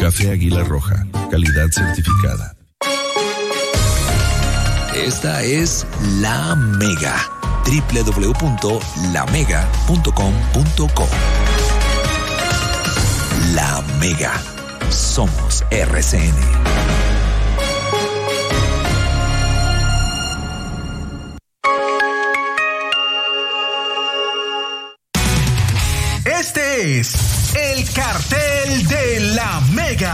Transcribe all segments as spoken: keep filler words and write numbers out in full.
Café Águila Roja, calidad certificada. Esta es La Mega, doble u doble u doble u punto la mega punto com punto co. La Mega, somos R C N. Este es el cartel de La Mega.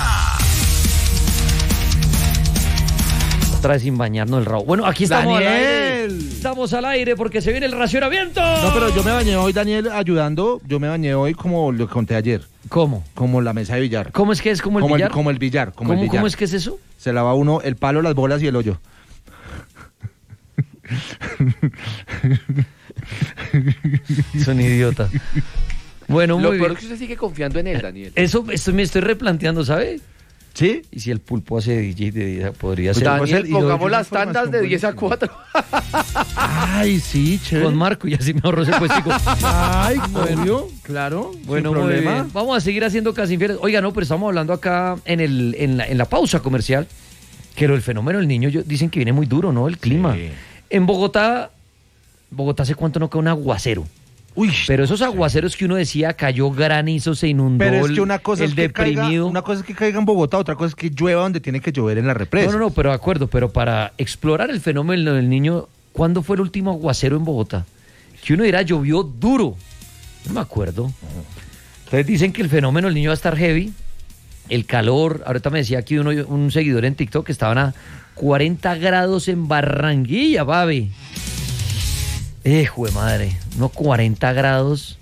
Otra vez sin bañarnos el rabo. Bueno, aquí estamos Daniel. al aire. Estamos al aire porque se viene el racionamiento. No, pero yo me bañé hoy, Daniel, ayudando. Yo me bañé hoy como lo conté ayer. ¿Cómo? Como la mesa de billar. ¿Cómo es que es como el como billar? El, como el billar. Como ¿Cómo, el billar. ¿Cómo es que es eso? Se lava uno el palo, las bolas y el hoyo. Son idiotas. Bueno, Lo muy peor bien. es que usted sigue confiando en él, Daniel. Eso esto me estoy replanteando, ¿sabe? ¿Sí? Y si el pulpo hace D J de día, podría Pues ser. Daniel, Daniel, y lo pongamos doy las una tandas de información diez a buenísima. cuatro. Ay, sí, chévere. Con Marco, y así me ahorro ese puestico. Ay, obvio, claro. Bueno, sin muy problema. bien. Vamos a seguir haciendo casi infieles. Oiga, no, pero estamos hablando acá en, el, en, la, en la pausa comercial que lo del fenómeno del niño, yo- dicen que viene muy duro, ¿no? El clima. Sí. En Bogotá, Bogotá hace cuánto no cae un aguacero. Uy, Pero esos aguaceros que uno decía, cayó granizo, se inundó, pero es el- que una cosa el es que caiga, deprimido. una cosa es que caiga en Bogotá, otra cosa es que llueva donde tiene que llover en la represa. No, no, no, pero de acuerdo, pero para explorar el fenómeno del niño, ¿cuándo fue el último aguacero en Bogotá? Que uno dirá, llovió duro. No me acuerdo. Entonces dicen que el fenómeno del niño va a estar heavy, el calor. Ahorita me decía aquí uno, un seguidor en TikTok que estaban a cuarenta grados en Barranquilla, babe. Eh, jue madre, no cuarenta grados,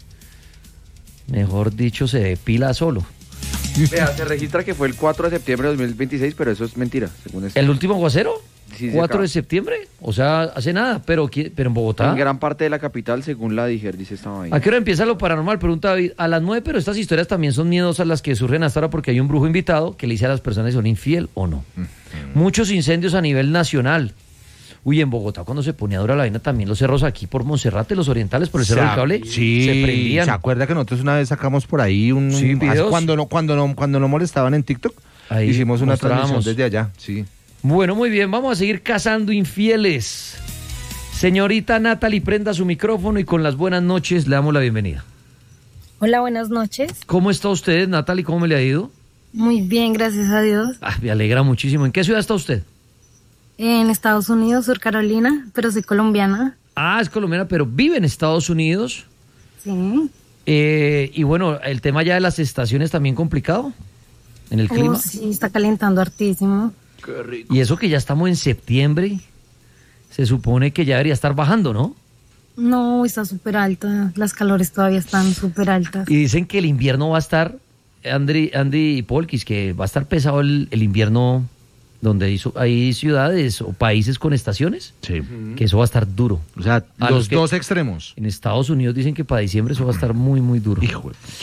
mejor dicho, se depila solo. Vea, se registra que fue el cuatro de septiembre de dos mil veintiséis, pero eso es mentira, según esto. ¿El último aguacero? Sí, sí, ¿cuatro acá. de septiembre? O sea, hace nada, pero, qui- pero en Bogotá. En gran parte de la capital, según la Diger, dice esta vaina. ¿A qué hora empieza lo paranormal? Pregunta David. A las nueve, pero estas historias también son miedosas las que surgen hasta ahora porque hay un brujo invitado que le dice a las personas si son infiel o no. Muchos incendios a nivel nacional. Uy, en Bogotá cuando se ponía dura la vaina también los cerros aquí por Monserrate, los orientales, por el Cerro Se del ac- Cable, sí, se prendían. ¿se acuerda que nosotros una vez sacamos por ahí un Sí, hace- videos. cuando no cuando no cuando no molestaban en TikTok? Ahí Hicimos una mostrábamos. transmisión desde allá, sí. Bueno, muy bien, vamos a seguir cazando infieles. Señorita Natalie, prenda su micrófono y con las buenas noches le damos la bienvenida. Hola, buenas noches. ¿Cómo está usted, Natalie? ¿Cómo me le ha ido? Muy bien, gracias a Dios. Ah, me alegra muchísimo. ¿En qué ciudad está usted? En Estados Unidos, Sur Carolina, pero soy colombiana. Ah, es colombiana, pero vive en Estados Unidos. Sí. Eh, y bueno, el tema ya de las estaciones también complicado en el Oh, clima. sí, está calentando hartísimo. Qué rico. Y eso que ya estamos en septiembre, se supone que ya debería estar bajando, ¿no? No, está súper alta. Las calores todavía están súper altas. Y dicen que el invierno va a estar, Andy, Andy y Polkis, que va a estar pesado el, el invierno donde hizo, hay ciudades o países con estaciones, Sí. que eso va a estar duro. O sea, A los los que- dos extremos. En Estados Unidos dicen que para diciembre eso va a estar muy, muy duro. Hijo de-